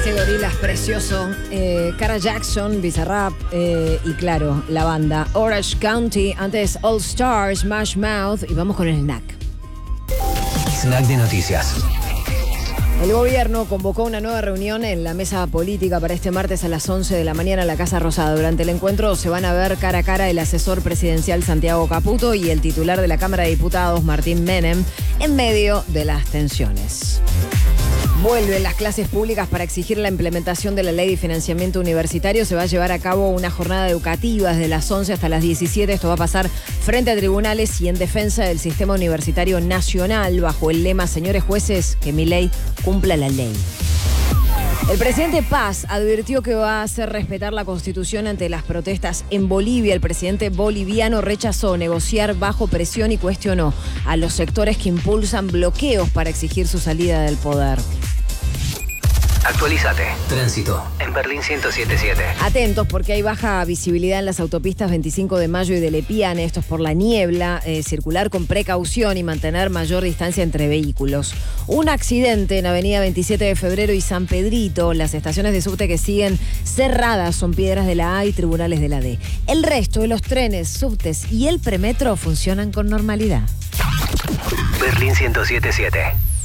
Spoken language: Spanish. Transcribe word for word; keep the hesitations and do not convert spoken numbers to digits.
Este gorila es precioso. Eh, Cara Jackson, Bizarrap eh, y claro, la banda Orange County. Antes All Stars, Smash Mouth. Y vamos con el snack. Snack de noticias. El gobierno convocó una nueva reunión en la mesa política para este martes a las once de la mañana en la Casa Rosada. Durante el encuentro se van a ver cara a cara el asesor presidencial Santiago Caputo y el titular de la Cámara de Diputados, Martín Menem, en medio de las tensiones. Vuelven las clases públicas para exigir la implementación de la ley de financiamiento universitario. Se va a llevar a cabo una jornada educativa desde las once hasta las diecisiete. Esto va a pasar frente a tribunales y en defensa del sistema universitario nacional bajo el lema: señores jueces, que mi ley cumpla la ley. El presidente Paz advirtió que va a hacer respetar la Constitución ante las protestas en Bolivia. El presidente boliviano rechazó negociar bajo presión y cuestionó a los sectores que impulsan bloqueos para exigir su salida del poder. Actualízate. Tránsito en Berlín ciento siete punto siete. Atentos porque hay baja visibilidad en las autopistas veinticinco de mayo y de Lepiane. Esto es por la niebla. Eh, circular con precaución y mantener mayor distancia entre vehículos. Un accidente en avenida veintisiete de febrero y San Pedrito. Las estaciones de subte que siguen cerradas son Piedras de la A y Tribunales de la D. El resto de los trenes, subtes y el premetro funcionan con normalidad. Berlín ciento siete punto siete.